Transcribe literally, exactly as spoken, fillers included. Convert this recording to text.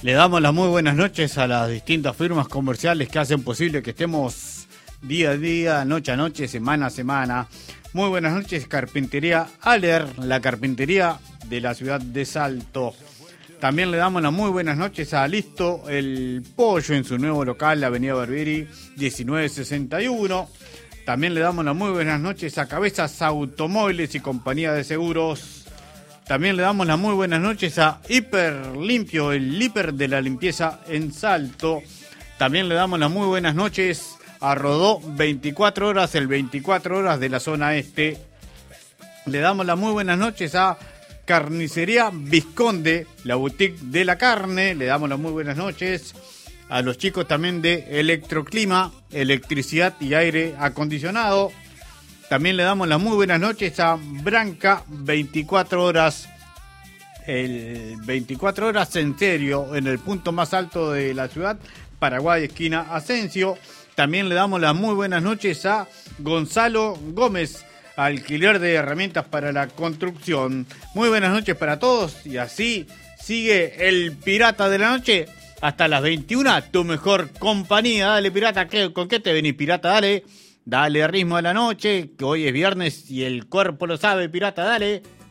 Le damos las muy buenas noches a las distintas firmas comerciales que hacen posible que estemos día a día, noche a noche, semana a semana. Muy buenas noches, Carpintería Aller, la carpintería de la ciudad de Salto. También le damos las muy buenas noches a Listo el Pollo en su nuevo local, la avenida Barberi, diecinueve sesenta y uno. También le damos las muy buenas noches a Cabezas Automóviles y Compañía de Seguros. También le damos las muy buenas noches a Hiper Limpio, el hiper de la limpieza en Salto. También le damos las muy buenas noches a Rodó veinticuatro horas, el veinticuatro horas de la zona este. Le damos las muy buenas noches a Carnicería Visconde, la boutique de la carne. Le damos las muy buenas noches a los chicos también de Electroclima, electricidad y aire acondicionado. También le damos las muy buenas noches a Branca veinticuatro horas, el veinticuatro horas en serio, en el punto más alto de la ciudad, Paraguay, esquina Asensio. También le damos las muy buenas noches a Gonzalo Gómez, alquiler de herramientas para la construcción. Muy buenas noches para todos y así sigue el Pirata de la Noche hasta las veintiuna, tu mejor compañía. Dale, Pirata, ¿qué, ¿con qué te venís, Pirata? Dale. Dale ritmo a la noche, que hoy es viernes y el cuerpo lo sabe, Pirata, dale.